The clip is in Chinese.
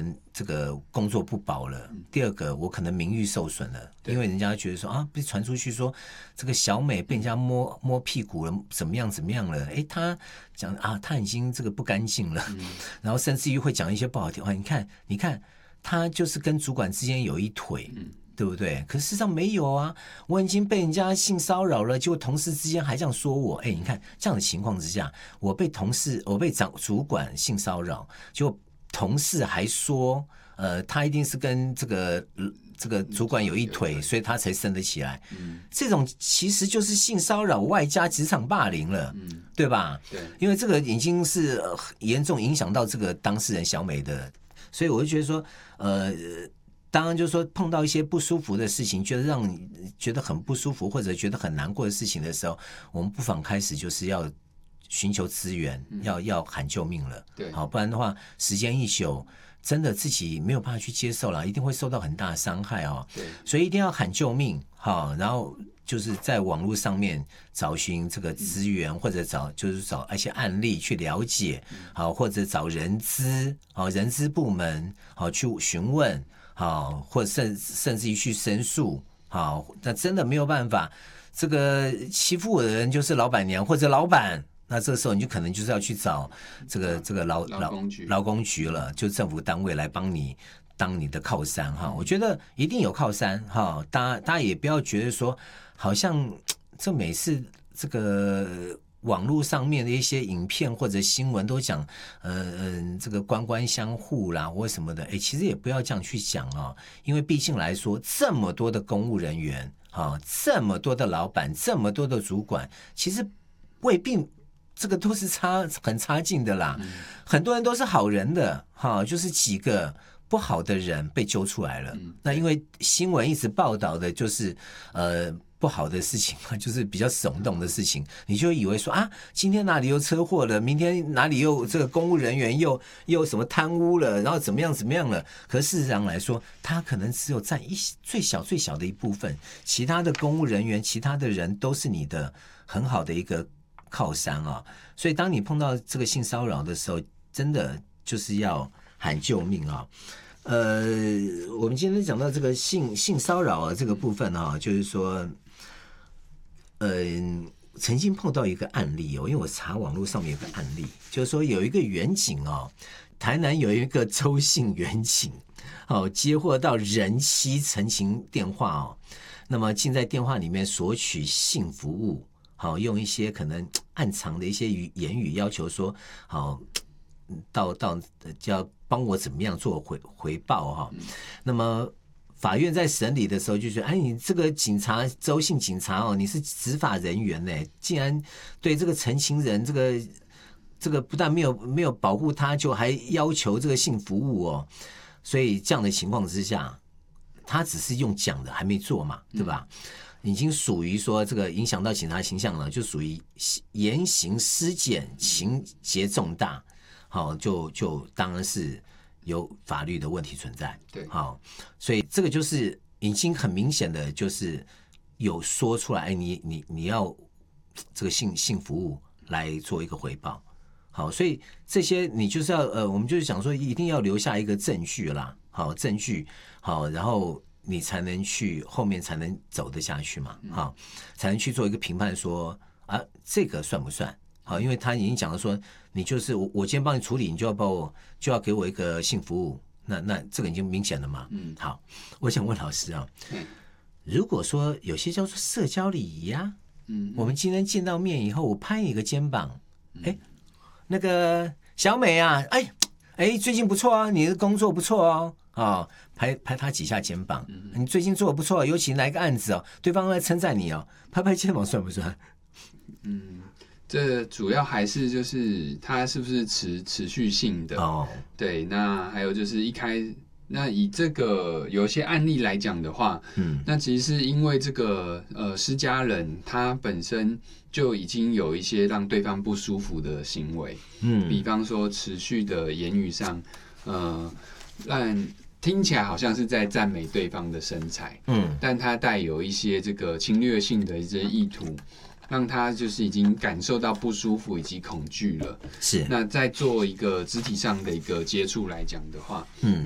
这个工作不保了，第二个我可能名誉受损了，因为人家觉得说啊，被传出去说这个小美被人家摸屁股了，怎么样了，他讲啊，他已经这个不干净了，然后甚至于会讲一些不好听话，你看他就是跟主管之间有一腿，对不对？可事实上没有啊，我已经被人家性骚扰了，结果同事之间还这样说我，你看这样的情况之下，我被主管性骚扰，结果同事还说，他一定是跟这个主管有一腿，所以他才升得起来。这种其实就是性骚扰外加职场霸凌了，对吧？对，因为这个已经是严重影响到这个当事人小美的，所以我就觉得说，当然就是说碰到一些不舒服的事情，让你觉得很不舒服或者觉得很难过的事情的时候，我们不妨开始就是要寻求资源，要喊救命了。对，好，不然的话时间一久，真的自己没有办法去接受了，一定会受到很大的伤害哦。对，所以一定要喊救命，好，然后就是在网络上面找寻这个资源，或者找一些案例去了解，好，或者找人资部门好去询问。好，或者甚至于去申诉，好，那真的没有办法，这个欺负我的人就是老板娘或者老板，那这个时候你就可能就是要去找这个劳工局了，就政府单位来帮你当你的靠山哈。我觉得一定有靠山哈，大家也不要觉得说好像这每次这个。网络上面的一些影片或者新闻都讲，这个官官相护啦或什么的，其实也不要这样去讲啊，因为毕竟来说，这么多的公务人员啊，这么多的老板，这么多的主管，其实未必这个都是很差劲的啦，很多人都是好人的哈，就是几个不好的人被揪出来了。那因为新闻一直报道的就是不好的事情嘛，就是比较耸动的事情，你就以为说啊，今天哪里又车祸了，明天哪里又这个公务人员又什么贪污了，然后怎么样了。可事实上来说，他可能只有占最小的一部分，其他的公务人员，其他的人都是你的很好的一个靠山啊。所以当你碰到这个性骚扰的时候，真的就是要喊救命啊。我们今天讲到这个性骚扰这个部分啊，就是说。曾经碰到一个案例因为我查网络上面有个案例，就是说有一个员警台南有一个周姓员警接获到人妻陈情电话那么竟在电话里面索取性服务用一些可能暗藏的一些言语要求说到就要帮我怎么样做回报那么法院在审理的时候就觉得，你这个警察，周姓警察你是执法人员呢，竟然对这个陈情人这个不但没有保护他，就还要求这个性服务所以这样的情况之下，他只是用讲的，还没做嘛，对吧？已经属于说这个影响到警察形象了，就属于言行失检，情节重大，就当然是。有法律的问题存在，对，好，所以这个就是已经很明显的，就是有说出来，你要这个性服务来做一个回报，好，所以这些你就是要我们就是想说，一定要留下一个证据啦，好，证据好，然后你才能去后面才能走得下去嘛，好，才能去做一个评判说这个算不算？好，因为他已经讲了说，你就是我今天帮你处理，你就要给我一个性服务，那这个已经明显了嘛。好，我想问老师如果说有些叫做社交礼仪我们今天见到面以后，我拍你一个肩膀，那个小美啊，最近不错啊，你的工作不错拍他几下肩膀，你最近做得不错，尤其来个案子对方来称赞你拍肩膀算不算？ 这主要还是就是它是不是持续性的对，那还有就是那以这个有一些案例来讲的话，那其实是因为这个施加人他本身就已经有一些让对方不舒服的行为，比方说持续的言语上，让听起来好像是在赞美对方的身材，但他带有一些这个侵略性的一些意图。让他就是已经感受到不舒服以及恐惧了。是。那在做一个肢体上的一个接触来讲的话，